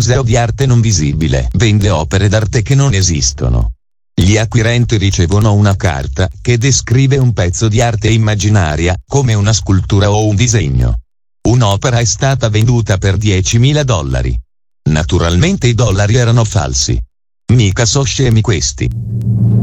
museo di arte non visibile vende opere d'arte che non esistono. Gli acquirenti ricevono una carta che descrive un pezzo di arte immaginaria, come una scultura o un disegno. Un'opera è stata venduta per $10.000. Naturalmente i dollari erano falsi. Mica so scemi questi.